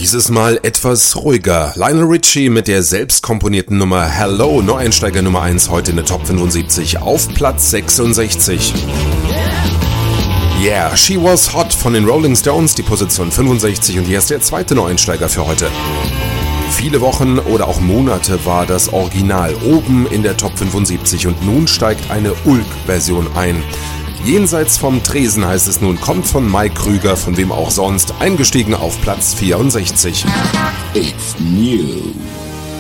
Dieses Mal etwas ruhiger. Lionel Richie mit der selbstkomponierten Nummer Hello, Neueinsteiger Nummer 1, heute in der Top 75 auf Platz 66. Yeah, She Was Hot von den Rolling Stones, die Position 65 und hier ist der zweite Neueinsteiger für heute. Viele Wochen oder auch Monate war das Original oben in der Top 75 und nun steigt eine Ulk-Version ein. Jenseits vom Tresen heißt es nun, kommt von Mike Krüger, von wem auch sonst, eingestiegen auf Platz 64. It's new.